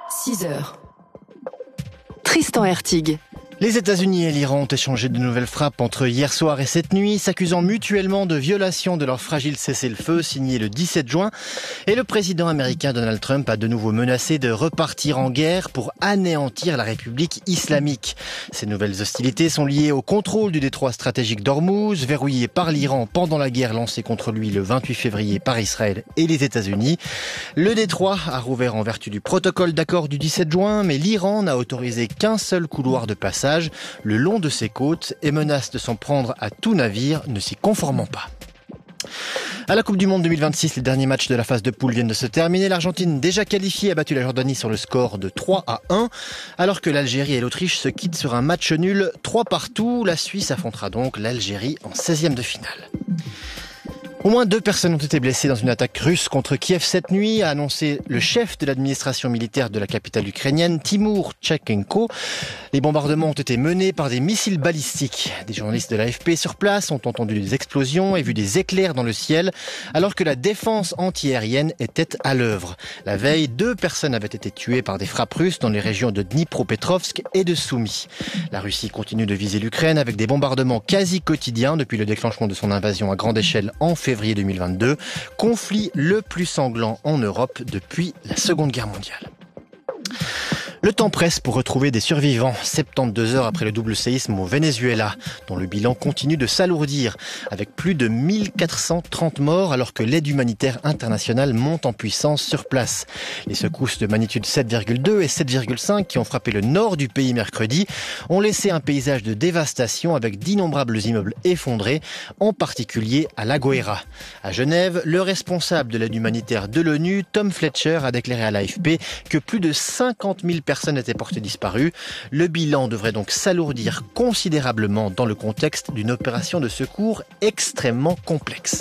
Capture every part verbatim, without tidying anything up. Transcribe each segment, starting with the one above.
six heures. Tristan Hertig. Les États-Unis et l'Iran ont échangé de nouvelles frappes entre hier soir et cette nuit, s'accusant mutuellement de violation de leur fragile cessez-le-feu signé le dix-sept juin. Et le président américain Donald Trump a de nouveau menacé de repartir en guerre pour anéantir la République islamique. Ces nouvelles hostilités sont liées au contrôle du détroit stratégique d'Ormuz, verrouillé par l'Iran pendant la guerre lancée contre lui le vingt-huit février par Israël et les États-Unis. Le détroit a rouvert en vertu du protocole d'accord du dix-sept juin, mais l'Iran n'a autorisé qu'un seul couloir de passage le long de ses côtes et menace de s'en prendre à tout navire ne s'y conformant pas. À la Coupe du Monde deux mille vingt-six, les derniers matchs de la phase de poule viennent de se terminer. L'Argentine, déjà qualifiée, a battu la Jordanie sur le score de trois à un, alors que l'Algérie et l'Autriche se quittent sur un match nul trois partout. La Suisse affrontera donc l'Algérie en seizième de finale. Au moins deux personnes ont été blessées dans une attaque russe contre Kiev cette nuit, a annoncé le chef de l'administration militaire de la capitale ukrainienne, Timur Tchekhenko. Les bombardements ont été menés par des missiles balistiques. Des journalistes de l'A F P sur place ont entendu des explosions et vu des éclairs dans le ciel, alors que la défense antiaérienne était à l'œuvre. La veille, deux personnes avaient été tuées par des frappes russes dans les régions de Dnipropetrovsk et de Soumy. La Russie continue de viser l'Ukraine avec des bombardements quasi quotidiens depuis le déclenchement de son invasion à grande échelle en février deux mille vingt-deux, conflit le plus sanglant en Europe depuis la Seconde Guerre mondiale. Le temps presse pour retrouver des survivants, soixante-douze heures après le double séisme au Venezuela, dont le bilan continue de s'alourdir, avec plus de mille quatre cent trente morts alors que l'aide humanitaire internationale monte en puissance sur place. Les secousses de magnitude sept virgule deux et sept virgule cinq qui ont frappé le nord du pays mercredi ont laissé un paysage de dévastation avec d'innombrables immeubles effondrés, en particulier à La Guaira. À Genève, le responsable de l'aide humanitaire de l'ONU, Tom Fletcher, a déclaré à l'A F P que plus de cinquante mille personnes étaient portées disparues. Le bilan devrait donc s'alourdir considérablement dans le contexte d'une opération de secours extrêmement complexe.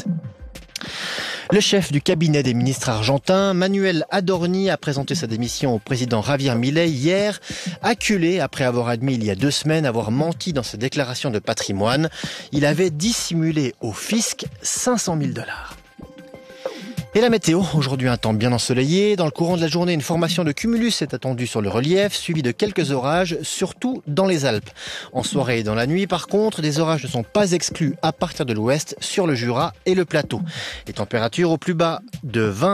Le chef du cabinet des ministres argentins, Manuel Adorni, a présenté sa démission au président Javier Milei hier, acculé après avoir admis il y a deux semaines avoir menti dans sa déclaration de patrimoine. Il avait dissimulé au fisc cinq cent mille dollars. Et la météo, aujourd'hui un temps bien ensoleillé. Dans le courant de la journée, une formation de cumulus est attendue sur le relief, suivie de quelques orages, surtout dans les Alpes. En soirée et dans la nuit, par contre, des orages ne sont pas exclus à partir de l'ouest, sur le Jura et le plateau. Les températures au plus bas de vingt